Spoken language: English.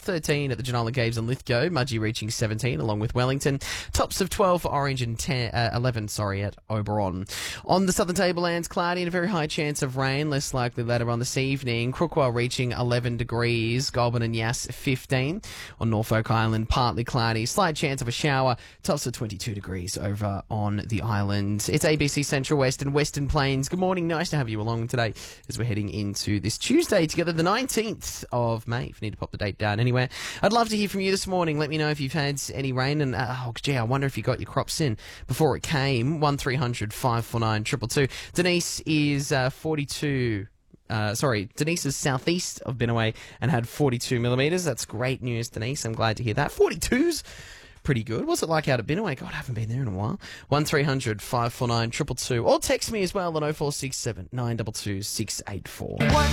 13 at the Genola Caves and Lithgow, Mudgee reaching 17 along with Wellington. Tops of 12 for Orange and 11 at Oberon. On the southern tablelands, cloudy and a very high chance of rain, less likely later on this evening. Crookwell reaching 11 degrees, Goulburn and Yass 15. On Norfolk Island, partly cloudy, slight chance of a shower, tops of 22 degrees over on the island. It's ABC Central West and Western Plains. Good morning, nice to have you along today as we're heading into this Tuesday together, the 19th of May. If you need to pop the date down anywhere, I'd love to hear from you this morning. Let me know if you've had any rain and, I wonder if you got your crops in before it came. 1300 549 222. Denise is 42. Denise is southeast of Benaway and had 42 millimetres. That's great news, Denise. I'm glad to hear that. 42's pretty good. What's it like out at Benaway? God, I haven't been there in a while. 1300 549 222. Or text me as well on 0467 922 684.